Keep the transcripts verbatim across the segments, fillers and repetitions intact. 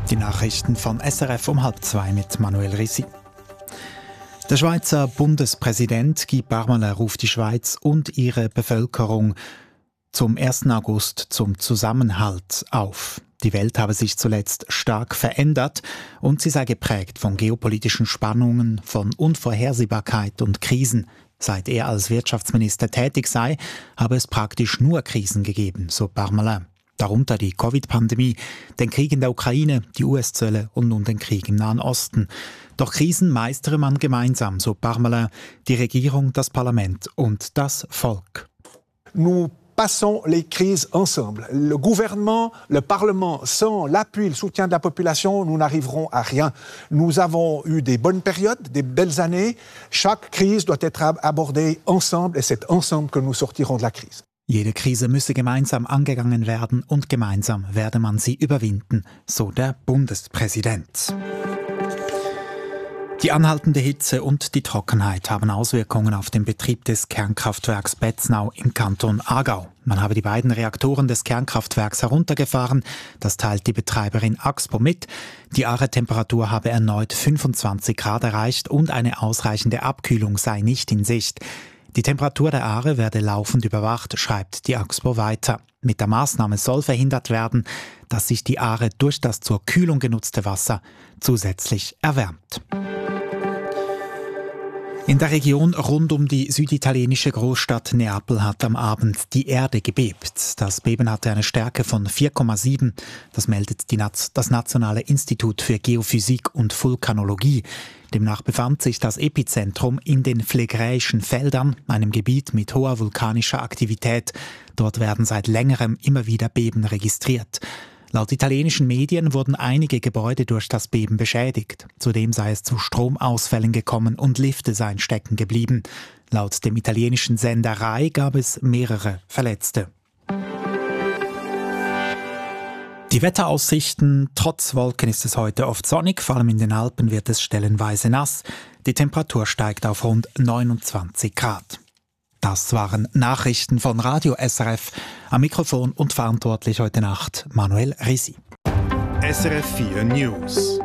Die Nachrichten von S R F um halb zwei mit Manuel Risi. Der Schweizer Bundespräsident Guy Parmelin ruft die Schweiz und ihre Bevölkerung zum ersten August zum Zusammenhalt auf. Die Welt habe sich zuletzt stark verändert und sie sei geprägt von geopolitischen Spannungen, von Unvorhersehbarkeit und Krisen. Seit er als Wirtschaftsminister tätig sei, habe es praktisch nur Krisen gegeben, so Parmelin. Darunter die Covid-Pandemie, den Krieg in der Ukraine, die U S-Zölle und nun den Krieg im Nahen Osten. Doch Krisen meistere man gemeinsam, so Parmelin, die Regierung, das Parlament und das Volk. Nous passons les crises ensemble. Le gouvernement, le Parlement, sans l'appui, le soutien de la population, nous n'arriverons à rien. Nous avons eu des bonnes périodes, des belles années. Chaque crise doit être abordée ensemble et c'est ensemble que nous sortirons de la crise. Jede Krise müsse gemeinsam angegangen werden und gemeinsam werde man sie überwinden, so der Bundespräsident. Die anhaltende Hitze und die Trockenheit haben Auswirkungen auf den Betrieb des Kernkraftwerks Betznau im Kanton Aargau. Man habe die beiden Reaktoren des Kernkraftwerks heruntergefahren, das teilt die Betreiberin Axpo mit. Die Aare-Temperatur habe erneut fünfundzwanzig Grad erreicht und eine ausreichende Abkühlung sei nicht in Sicht. Die Temperatur der Aare werde laufend überwacht, schreibt die Axpo weiter. Mit der Maßnahme soll verhindert werden, dass sich die Aare durch das zur Kühlung genutzte Wasser zusätzlich erwärmt. In der Region rund um die süditalienische Großstadt Neapel hat am Abend die Erde gebebt. Das Beben hatte eine Stärke von vier Komma sieben. Das meldet die Naz- das Nationale Institut für Geophysik und Vulkanologie. Demnach befand sich das Epizentrum in den Phlegräischen Feldern, einem Gebiet mit hoher vulkanischer Aktivität. Dort werden seit längerem immer wieder Beben registriert. Laut italienischen Medien wurden einige Gebäude durch das Beben beschädigt. Zudem sei es zu Stromausfällen gekommen und Lifte seien stecken geblieben. Laut dem italienischen Sender Rai gab es mehrere Verletzte. Die Wetteraussichten: Trotz Wolken ist es heute oft sonnig, vor allem in den Alpen wird es stellenweise nass. Die Temperatur steigt auf rund neunundzwanzig Grad. Das waren Nachrichten von Radio S R F. Am Mikrofon und verantwortlich heute Nacht Manuel Risi. S R F vier News.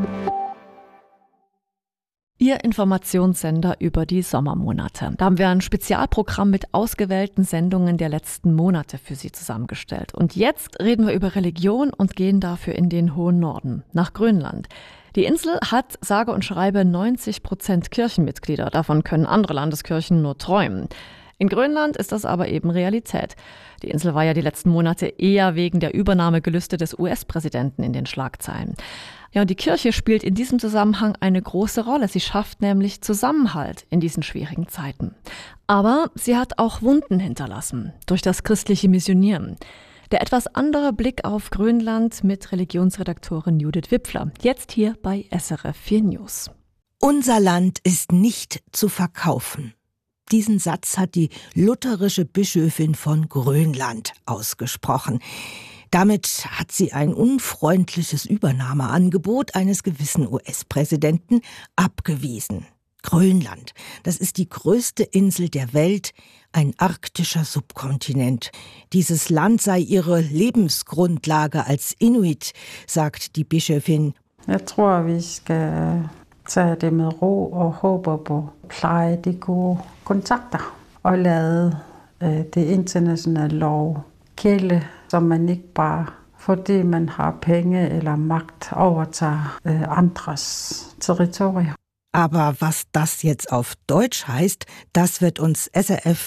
Ihr Informationssender über die Sommermonate. Da haben wir ein Spezialprogramm mit ausgewählten Sendungen der letzten Monate für Sie zusammengestellt. Und jetzt reden wir über Religion und gehen dafür in den hohen Norden, nach Grönland. Die Insel hat sage und schreibe neunzig Prozent Kirchenmitglieder. Davon können andere Landeskirchen nur träumen. In Grönland ist das aber eben Realität. Die Insel war ja die letzten Monate eher wegen der Übernahmegelüste des U S-Präsidenten in den Schlagzeilen. Ja, und die Kirche spielt in diesem Zusammenhang eine große Rolle. Sie schafft nämlich Zusammenhalt in diesen schwierigen Zeiten. Aber sie hat auch Wunden hinterlassen durch das christliche Missionieren. Der etwas andere Blick auf Grönland mit Religionsredaktorin Judith Wipfler. Jetzt hier bei S R F vier News. Unser Land ist nicht zu verkaufen. Diesen Satz hat die lutherische Bischöfin von Grönland ausgesprochen. Damit hat sie ein unfreundliches Übernahmeangebot eines gewissen U S-Präsidenten abgewiesen. Grönland, das ist die größte Insel der Welt, ein arktischer Subkontinent. Dieses Land sei ihre Lebensgrundlage als Inuit, sagt die Bischöfin. Jeg tror, vi skal tage det med ro og håber på pleje de gode kontakter og lade øh, det internationale lov gælde, så man ikke bare fordi man har penge eller magt overtager øh, andres territorier. Aber was das jetzt auf Deutsch heißt, das wird uns S R F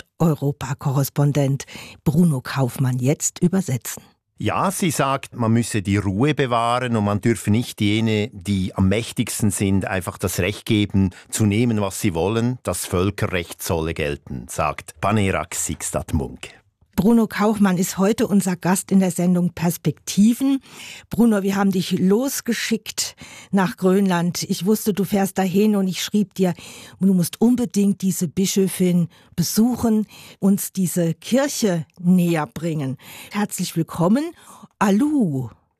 Nordeuropa-Korrespondent Bruno Kaufmann jetzt übersetzen. Ja, sie sagt, man müsse die Ruhe bewahren und man dürfe nicht jene, die am mächtigsten sind, einfach das Recht geben, zu nehmen, was sie wollen. Das Völkerrecht solle gelten, sagt Panerak Sixtat Munk. Bruno Kaufmann ist heute unser Gast in der Sendung Perspektiven. Bruno, wir haben dich losgeschickt nach Grönland. Ich wusste, du fährst dahin und ich schrieb dir, du musst unbedingt diese Bischöfin besuchen, uns diese Kirche näher bringen. Herzlich willkommen. Alu,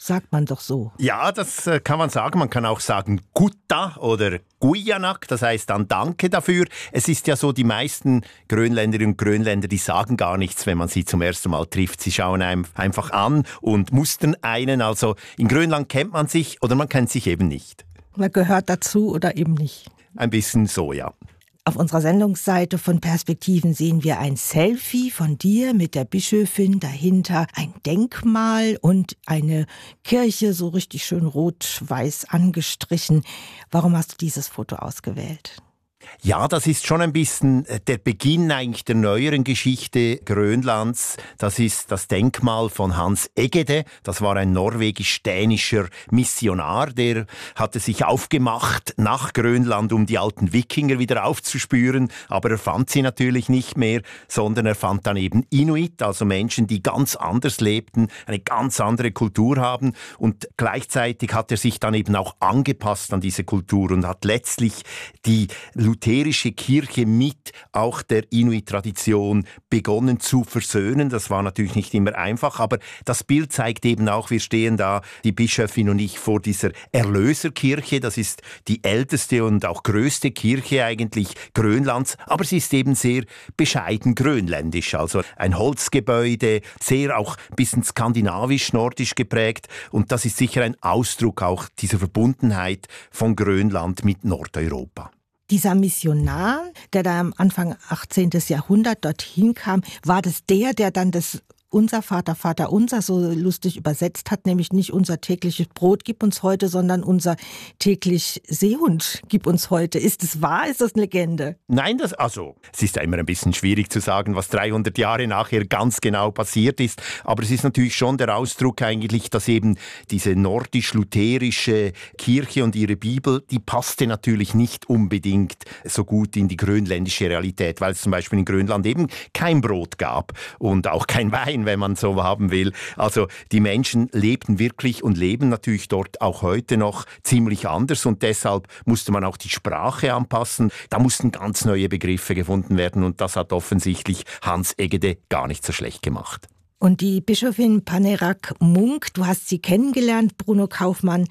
sagt man doch so. Ja, das äh, kann man sagen. Man kann auch sagen Gutta oder Guyanak, das heißt dann Danke dafür. Es ist ja so, die meisten Grönländerinnen und Grönländer, die sagen gar nichts, wenn man sie zum ersten Mal trifft. Sie schauen einem einfach an und mustern einen. Also in Grönland kennt man sich oder man kennt sich eben nicht. Man gehört dazu oder eben nicht. Ein bisschen so, ja. Auf unserer Sendungsseite von Perspektiven sehen wir ein Selfie von dir mit der Bischöfin, dahinter ein Denkmal und eine Kirche, so richtig schön rot-weiß angestrichen. Warum hast du dieses Foto ausgewählt? Ja, das ist schon ein bisschen der Beginn eigentlich der neueren Geschichte Grönlands. Das ist das Denkmal von Hans Egede. Das war ein norwegisch-dänischer Missionar, der hatte sich aufgemacht nach Grönland, um die alten Wikinger wieder aufzuspüren. Aber er fand sie natürlich nicht mehr, sondern er fand dann eben Inuit, also Menschen, die ganz anders lebten, eine ganz andere Kultur haben. Und gleichzeitig hat er sich dann eben auch angepasst an diese Kultur und hat letztlich die lutherische Kirche mit auch der Inuit-Tradition begonnen zu versöhnen. Das war natürlich nicht immer einfach, aber das Bild zeigt eben auch, wir stehen da, die Bischöfin und ich, vor dieser Erlöserkirche. Das ist die älteste und auch größte Kirche eigentlich Grönlands, aber sie ist eben sehr bescheiden grönländisch, also ein Holzgebäude, sehr auch ein bisschen skandinavisch-nordisch geprägt, und das ist sicher ein Ausdruck auch dieser Verbundenheit von Grönland mit Nordeuropa. Dieser Missionar, der da am Anfang achtzehnten. Jahrhundert dorthin kam, war das der, der dann das Unser Vater, Vater unser so lustig übersetzt hat, nämlich nicht unser tägliches Brot gib uns heute, sondern unser täglich Seehund gib uns heute. Ist es wahr? Ist das eine Legende? Nein, das, also, es ist ja immer ein bisschen schwierig zu sagen, was dreihundert Jahre nachher ganz genau passiert ist. Aber es ist natürlich schon der Ausdruck eigentlich, dass eben diese nordisch-lutherische Kirche und ihre Bibel, die passte natürlich nicht unbedingt so gut in die grönländische Realität, weil es zum Beispiel in Grönland eben kein Brot gab und auch kein Wein, wenn man so haben will. Also die Menschen lebten wirklich und leben natürlich dort auch heute noch ziemlich anders, und deshalb musste man auch die Sprache anpassen. Da mussten ganz neue Begriffe gefunden werden, und das hat offensichtlich Hans Egede gar nicht so schlecht gemacht. Und die Bischöfin Panerak Munk, du hast sie kennengelernt, Bruno Kaufmann.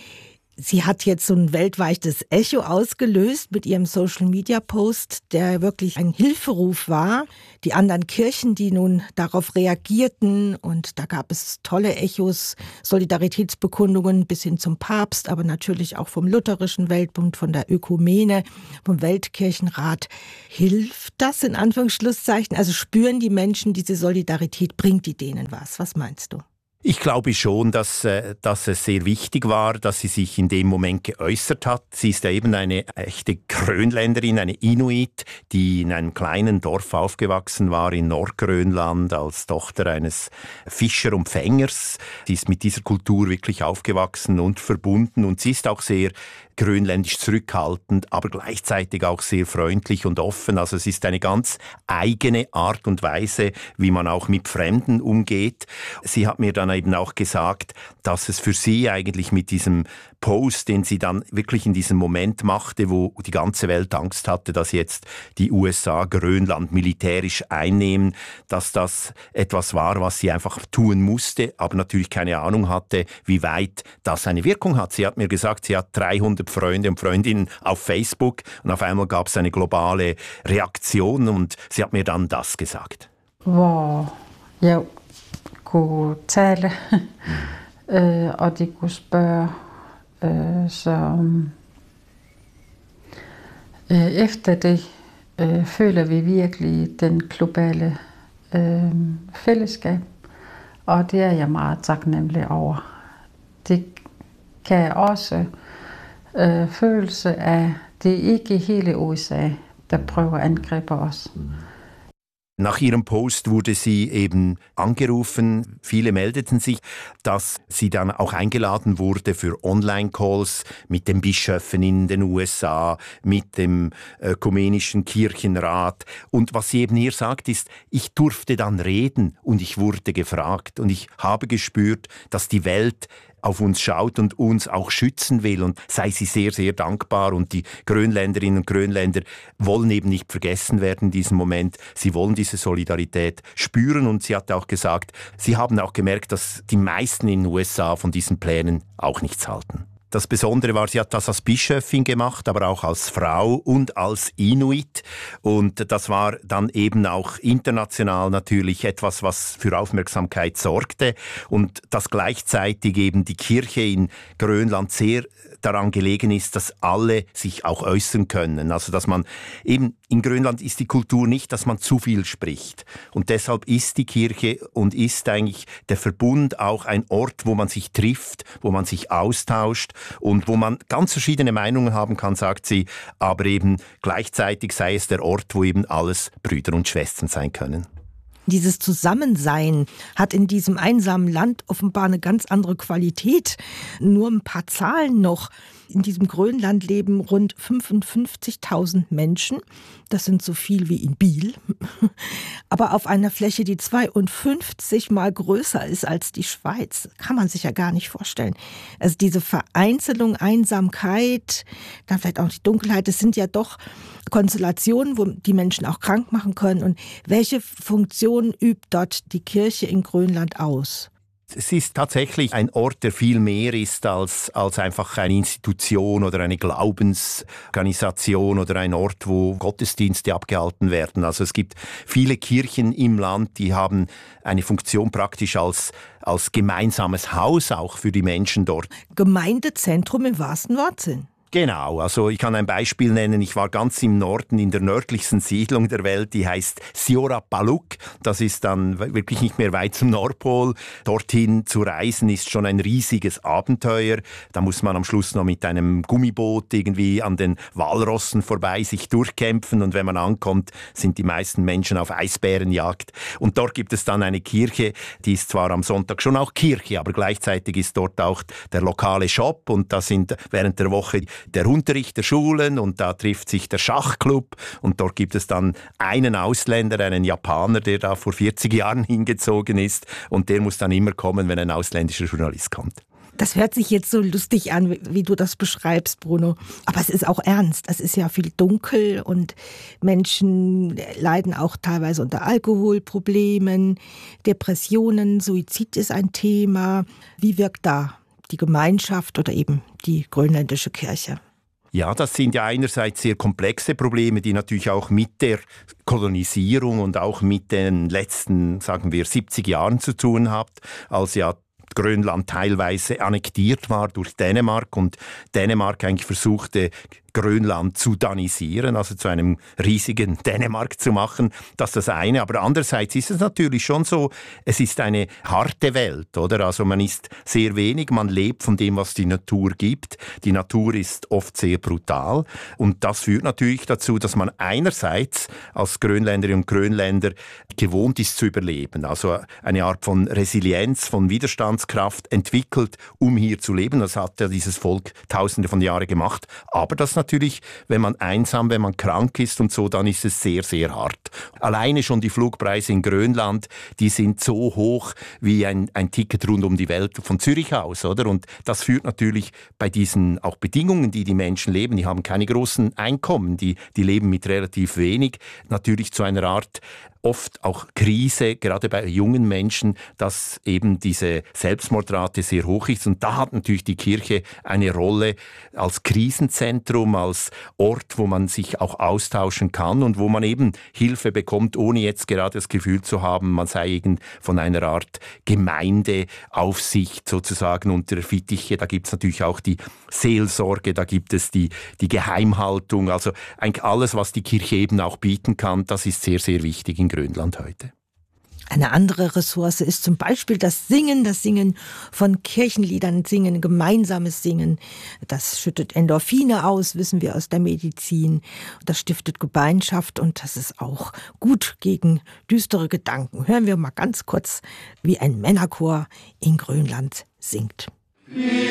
Sie hat jetzt so ein weltweites Echo ausgelöst mit ihrem Social-Media-Post, der wirklich ein Hilferuf war. Die anderen Kirchen, die nun darauf reagierten, und da gab es tolle Echos, Solidaritätsbekundungen bis hin zum Papst, aber natürlich auch vom Lutherischen Weltbund, von der Ökumene, vom Weltkirchenrat. Hilft das in Anführungsschlusszeichen? Also spüren die Menschen diese Solidarität? Bringt die denen was? Was meinst du? Ich glaube schon, dass, äh, dass es sehr wichtig war, dass sie sich in dem Moment geäußert hat. Sie ist ja eben eine echte Grönländerin, eine Inuit, die in einem kleinen Dorf aufgewachsen war in Nordgrönland als Tochter eines Fischer und Fängers. Sie ist mit dieser Kultur wirklich aufgewachsen und verbunden, und sie ist auch sehr grönländisch zurückhaltend, aber gleichzeitig auch sehr freundlich und offen. Also es ist eine ganz eigene Art und Weise, wie man auch mit Fremden umgeht. Sie hat mir dann eben auch gesagt, dass es für sie eigentlich mit diesem Post, den sie dann wirklich in diesem Moment machte, wo die ganze Welt Angst hatte, dass jetzt die U S A Grönland militärisch einnehmen, dass das etwas war, was sie einfach tun musste, aber natürlich keine Ahnung hatte, wie weit das eine Wirkung hat. Sie hat mir gesagt, sie hat dreihundert Freunde und Freundinnen auf Facebook, und auf einmal gab es eine globale Reaktion, und sie hat mir dann das gesagt. Hvor jeg kunne tale, øh, og de kunne spørge, øh, så øh, efter det øh, føler vi virkelig den globale øh, fællesskab, og det er jeg meget taknemmelig over. Det kan også øh, følelse af, det er ikke hele U S A, der prøver at angribe os. Nach ihrem Post wurde sie eben angerufen, viele meldeten sich, dass sie dann auch eingeladen wurde für Online-Calls mit den Bischöfen in den U S A, mit dem Ökumenischen Kirchenrat. Und was sie eben hier sagt, ist, ich durfte dann reden und ich wurde gefragt und ich habe gespürt, dass die Welt auf uns schaut und uns auch schützen will, und sei sie sehr, sehr dankbar. Und die Grönländerinnen und Grönländer wollen eben nicht vergessen werden in diesem Moment. Sie wollen diese Solidarität spüren, und sie hat auch gesagt, sie haben auch gemerkt, dass die meisten in den U S A von diesen Plänen auch nichts halten. Das Besondere war, sie hat das als Bischöfin gemacht, aber auch als Frau und als Inuit. Und das war dann eben auch international natürlich etwas, was für Aufmerksamkeit sorgte. Und dass gleichzeitig eben die Kirche in Grönland sehr daran gelegen ist, dass alle sich auch äußern können. Also dass man eben, in Grönland ist die Kultur nicht, dass man zu viel spricht. Und deshalb ist die Kirche und ist eigentlich der Verbund auch ein Ort, wo man sich trifft, wo man sich austauscht und wo man ganz verschiedene Meinungen haben kann, sagt sie, aber eben gleichzeitig sei es der Ort, wo eben alles Brüder und Schwestern sein können. Dieses Zusammensein hat in diesem einsamen Land offenbar eine ganz andere Qualität. Nur ein paar Zahlen noch. In diesem Grönland leben rund fünfundfünfzigtausend Menschen. Das sind so viel wie in Biel. Aber auf einer Fläche, die zweiundfünfzig Mal größer ist als die Schweiz. Kann man sich ja gar nicht vorstellen. Also diese Vereinzelung, Einsamkeit, dann vielleicht auch die Dunkelheit, das sind ja doch Konstellationen, wo die Menschen auch krank machen können. Und welche Funktion übt dort die Kirche in Grönland aus? Es ist tatsächlich ein Ort, der viel mehr ist als, als einfach eine Institution oder eine Glaubensorganisation oder ein Ort, wo Gottesdienste abgehalten werden. Also es gibt viele Kirchen im Land, die haben eine Funktion praktisch als, als gemeinsames Haus auch für die Menschen dort. Gemeindezentrum im wahrsten Wortsinn. Genau, also ich kann ein Beispiel nennen. Ich war ganz im Norden in der nördlichsten Siedlung der Welt, die heißt Siorapaluk. Das ist dann wirklich nicht mehr weit zum Nordpol. Dorthin zu reisen ist schon ein riesiges Abenteuer. Da muss man am Schluss noch mit einem Gummiboot irgendwie an den Walrossen vorbei sich durchkämpfen, und wenn man ankommt, sind die meisten Menschen auf Eisbärenjagd. Und dort gibt es dann eine Kirche, die ist zwar am Sonntag schon auch Kirche, aber gleichzeitig ist dort auch der lokale Shop, und da sind während der Woche der Unterricht der Schulen, und da trifft sich der Schachclub, und dort gibt es dann einen Ausländer, einen Japaner, der da vor vierzig Jahren hingezogen ist, und der muss dann immer kommen, wenn ein ausländischer Journalist kommt. Das hört sich jetzt so lustig an, wie du das beschreibst, Bruno. Aber es ist auch ernst. Es ist ja viel dunkel, und Menschen leiden auch teilweise unter Alkoholproblemen, Depressionen, Suizid ist ein Thema. Wie wirkt da die Gemeinschaft oder eben die grönländische Kirche? Ja, das sind ja einerseits sehr komplexe Probleme, die natürlich auch mit der Kolonisierung und auch mit den letzten, sagen wir, siebzig Jahren zu tun haben, als ja Grönland teilweise annektiert war durch Dänemark und Dänemark eigentlich versuchte, Grönland zu danisieren, also zu einem riesigen Dänemark zu machen. Das ist das eine. Aber andererseits ist es natürlich schon so, es ist eine harte Welt, oder? Also man isst sehr wenig, man lebt von dem, was die Natur gibt. Die Natur ist oft sehr brutal, und das führt natürlich dazu, dass man einerseits als Grönländerin und Grönländer gewohnt ist zu überleben. Also eine Art von Resilienz, von Widerstandskraft entwickelt, um hier zu leben. Das hat ja dieses Volk tausende von Jahren gemacht. Aber das natürlich, wenn man einsam, wenn man krank ist und so, dann ist es sehr, sehr hart. Alleine schon die Flugpreise in Grönland, die sind so hoch wie ein, ein Ticket rund um die Welt von Zürich aus, oder? Und das führt natürlich bei diesen auch Bedingungen, die die Menschen leben, die haben keine großen Einkommen, die, die leben mit relativ wenig, natürlich zu einer Art oft auch Krise, gerade bei jungen Menschen, dass eben diese Selbstmordrate sehr hoch ist. Und da hat natürlich die Kirche eine Rolle als Krisenzentrum, als Ort, wo man sich auch austauschen kann und wo man eben Hilfe bekommt, ohne jetzt gerade das Gefühl zu haben, man sei eben von einer Art Gemeindeaufsicht sozusagen unter der Fittiche. Da gibt es natürlich auch die Seelsorge, da gibt es die, die Geheimhaltung. Also eigentlich alles, was die Kirche eben auch bieten kann, das ist sehr, sehr wichtig in Grönland heute. Eine andere Ressource ist zum Beispiel das Singen, das Singen von Kirchenliedern, Singen, gemeinsames Singen. Das schüttet Endorphine aus, wissen wir aus der Medizin. Das stiftet Gemeinschaft, und das ist auch gut gegen düstere Gedanken. Hören wir mal ganz kurz, wie ein Männerchor in Grönland singt.